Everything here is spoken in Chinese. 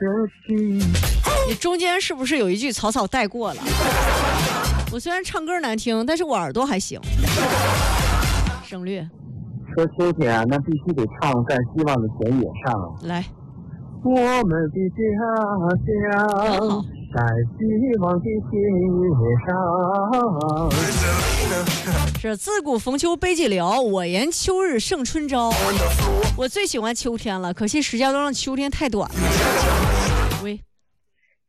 你中间是不是有一句草草带过了？我虽然唱歌难听，但是我耳朵还行。省略。 说秋天啊，那必须得唱在希望的田野上。 来， 我们的家乡在希望的田野上。 是自古逢秋悲寂寥，我言秋日胜春朝。我最喜欢秋天了，可惜石家庄的秋天太短了。